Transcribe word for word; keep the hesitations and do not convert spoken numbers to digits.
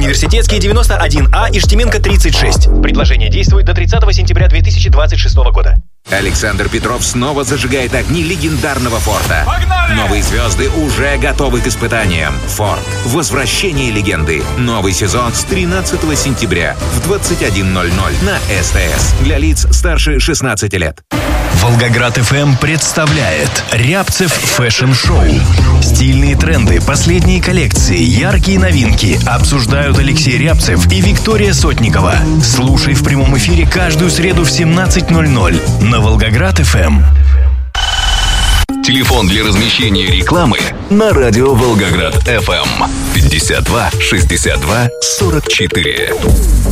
Университетский девяносто один А, Иштименко тридцать шесть. Предложение действует до тридцатого сентября две тысячи двадцать шестого года. Александр Петров снова зажигает огни легендарного Форда. Погнали! Новые звезды уже готовы к испытаниям. Форд. Возвращение легенды. Новый сезон с тринадцатого сентября в двадцать один ноль ноль на СТС. Для лиц старше шестнадцати лет. Волгоград эф эм представляет Рябцев фэшн-шоу. Стильные тренды, последние коллекции, яркие новинки обсуждают Алексей Рябцев и Виктория Сотникова. Слушай в прямом эфире каждую среду в семнадцать ноль ноль на Волгоград эф эм. Телефон для размещения рекламы на радио Волгоград эф эм пятьдесят два шестьдесят два сорок четыре.